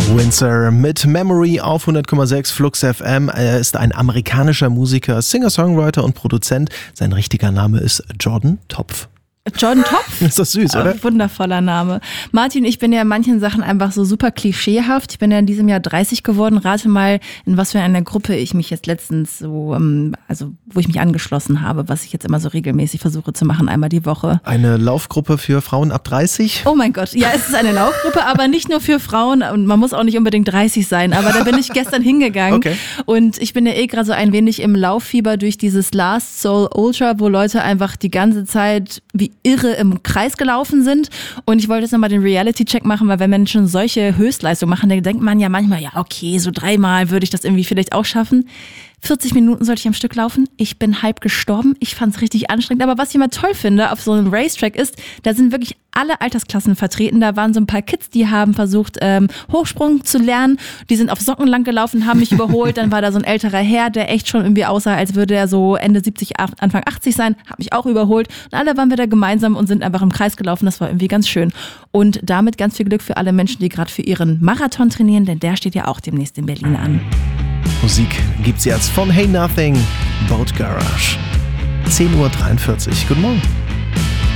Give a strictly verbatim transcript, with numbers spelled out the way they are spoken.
Windsor mit Memory auf hundert Komma sechs Flux F M. Er ist ein amerikanischer Musiker, Singer-Songwriter und Produzent. Sein richtiger Name ist Jordan Topf. Jordan Topf? Ist das süß, oder? Oh, wundervoller Name. Martin, ich bin ja in manchen Sachen einfach so super klischeehaft. Ich bin ja in diesem Jahr dreißig geworden. Rate mal, in was für einer Gruppe ich mich jetzt letztens so, also wo ich mich angeschlossen habe, was ich jetzt immer so regelmäßig versuche zu machen, einmal die Woche. Eine Laufgruppe für Frauen ab dreißig? Oh mein Gott, ja, es ist eine Laufgruppe, aber nicht nur für Frauen und man muss auch nicht unbedingt dreißig sein, aber da bin ich gestern hingegangen Okay. Und ich bin ja eh gerade so ein wenig im Lauffieber durch dieses Last Soul Ultra, wo Leute einfach die ganze Zeit wie irre im Kreis gelaufen sind und ich wollte jetzt nochmal den Reality-Check machen, weil wenn Menschen solche Höchstleistungen machen, dann denkt man ja manchmal, ja okay, so dreimal würde ich das irgendwie vielleicht auch schaffen. vierzig Minuten sollte ich am Stück laufen. Ich bin halb gestorben. Ich fand es richtig anstrengend. Aber was ich immer toll finde auf so einem Racetrack ist, da sind wirklich alle Altersklassen vertreten. Da waren so ein paar Kids, die haben versucht, ähm, Hochsprung zu lernen. Die sind auf Socken lang gelaufen, haben mich überholt. Dann war da so ein älterer Herr, der echt schon irgendwie aussah, als würde er so Ende siebzig, Anfang achtzig sein. Hat mich auch überholt. Und alle waren wir da gemeinsam und sind einfach im Kreis gelaufen. Das war irgendwie ganz schön. Und damit ganz viel Glück für alle Menschen, die gerade für ihren Marathon trainieren, denn der steht ja auch demnächst in Berlin an. Musik gibt's jetzt von Hey Nothing, Boat Garage. zehn Uhr dreiundvierzig. Guten Morgen.